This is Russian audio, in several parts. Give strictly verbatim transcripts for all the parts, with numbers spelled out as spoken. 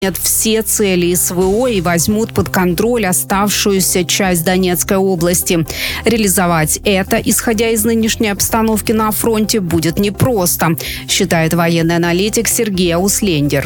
все цели СВО и возьмут под контроль оставшуюся часть Донецкой области. Реализовать это, исходя из нынешней обстановки на фронте, будет непросто, считает военный аналитик Сергей Ауслендер.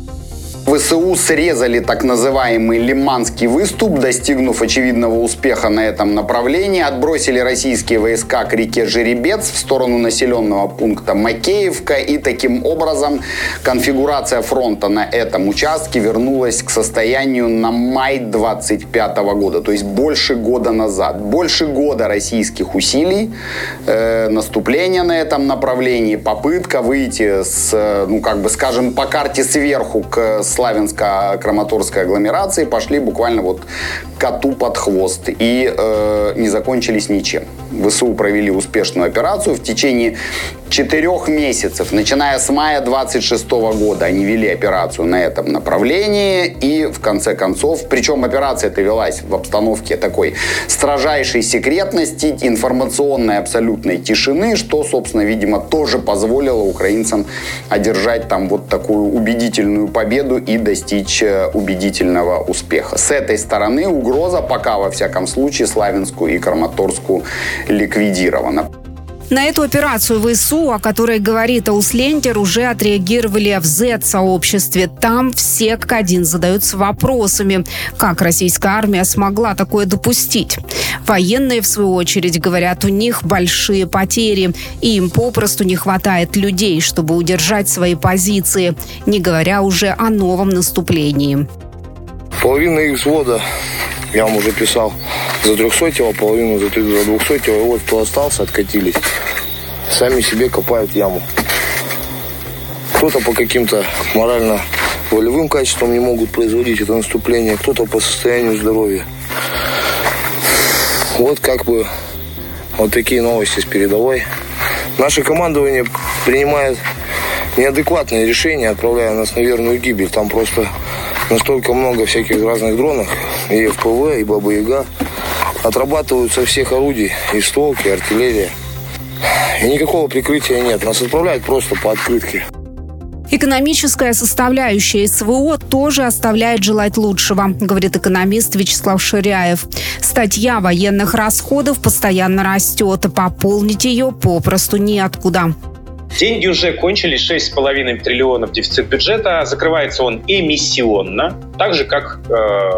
ВСУ срезали так называемый Лиманский выступ, достигнув очевидного успеха на этом направлении, отбросили российские войска к реке Жеребец в сторону населенного пункта Макеевка, и таким образом конфигурация фронта на этом участке вернулась к состоянию на май двадцать пятого года, то есть больше года назад. Больше года российских усилий, э, наступления на этом направлении, попытка выйти с, ну как бы скажем, по карте сверху к Славянско-Краматорской агломерации пошли буквально вот коту под хвост и э, не закончились ничем. ВСУ провели успешную операцию. В течение четырех месяцев, начиная с мая двадцать шестого года, они вели операцию на этом направлении, и в конце концов, причем операция эта велась в обстановке такой строжайшей секретности, информационной абсолютной тишины, что, собственно, видимо, тоже позволило украинцам одержать там вот такую убедительную победу и достичь убедительного успеха. С этой стороны угроза пока, во всяком случае, Славянскую и Краматорскую ликвидирована. На эту операцию ВСУ, о которой говорит Ауслендер, уже отреагировали в зет-сообществе. Там все как один задаются вопросами, как российская армия смогла такое допустить. Военные, в свою очередь, говорят, у них большие потери, и им попросту не хватает людей, чтобы удержать свои позиции, не говоря уже о новом наступлении. Половина их взвода, я вам уже писал, за трехсотого, половину за двухсотого, и вот кто остался, откатились. Сами себе копают яму. Кто-то по каким-то морально-волевым качествам не могут производить это наступление, кто-то по состоянию здоровья. Вот как бы вот такие новости с передовой. Наше командование принимает неадекватные решения, отправляя нас на верную гибель. Там просто настолько много всяких разных дронов, и эф пэ вэ, и Баба-Яга. Отрабатывают со всех орудий, и стволки, и артиллерия. И никакого прикрытия нет. Нас отправляют просто по открытке. Экономическая составляющая СВО тоже оставляет желать лучшего, говорит экономист Вячеслав Ширяев. Статья военных расходов постоянно растет, и пополнить ее попросту неоткуда. Деньги уже кончились, шесть с половиной триллионов дефицит бюджета. Закрывается он эмиссионно, так же, как э,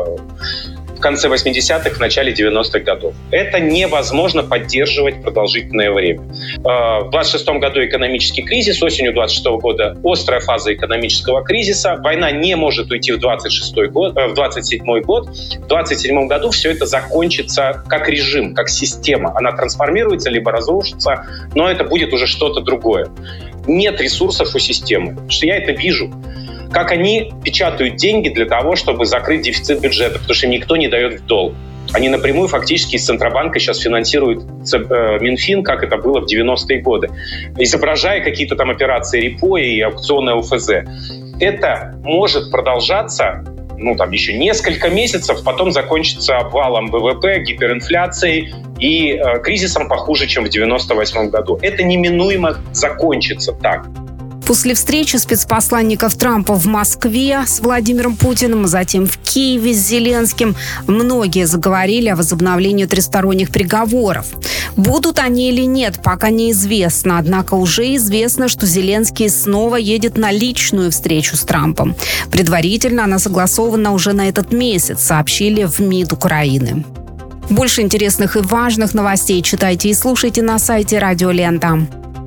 в конце восьмидесятых, в начале девяностых годов. Это невозможно поддерживать продолжительное время. Э, в двадцать шестом году экономический кризис, осенью двадцать шестого года острая фаза экономического кризиса. Война не может уйти в двадцать шестой год, э, в двадцать седьмой год. В двадцать седьмом году все это закончится как режим, как система. Она трансформируется, либо разрушится, но это будет уже что-то другое. Нет ресурсов у системы, потому что я это вижу. Как они печатают деньги для того, чтобы закрыть дефицит бюджета, потому что им никто не дает в долг. Они напрямую фактически из Центробанка сейчас финансируют Минфин, как это было в девяностые годы, изображая какие-то там операции репо и аукционное о эф зэ. Это может продолжаться ну, там, еще несколько месяцев, потом закончится обвалом вэ вэ пэ, гиперинфляцией и э, кризисом похуже, чем в девяносто восьмом году. Это неминуемо закончится так. После встречи спецпосланников Трампа в Москве с Владимиром Путиным, затем в Киеве с Зеленским, многие заговорили о возобновлении тристоронних переговоров. Будут они или нет, пока неизвестно. Однако уже известно, что Зеленский снова едет на личную встречу с Трампом. Предварительно она согласована уже на этот месяц, сообщили в МИД Украины. Больше интересных и важных новостей читайте и слушайте на сайте Радио Лента.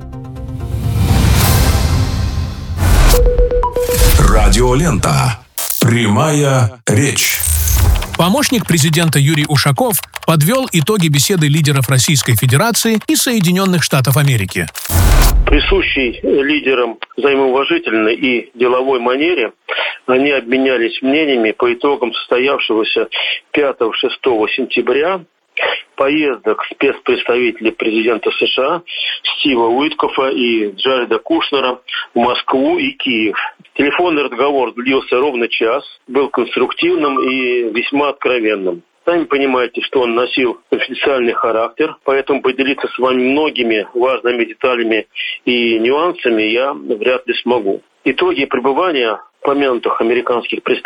Радио Лента. Прямая речь. Помощник президента Юрий Ушаков подвел итоги беседы лидеров Российской Федерации и Соединенных Штатов Америки. Присущей лидерам взаимоуважительной и деловой манере, они обменялись мнениями по итогам состоявшегося пятого-шестого сентября поездок спецпредставителей президента США Стива Уиткофа и Джареда Кушнера в Москву и Киев. Телефонный разговор длился ровно час, был конструктивным и весьма откровенным. Сами понимаете, что он носил конфиденциальный характер, поэтому поделиться с вами многими важными деталями и нюансами я вряд ли смогу. Итоги пребывания упомянутых американских представителей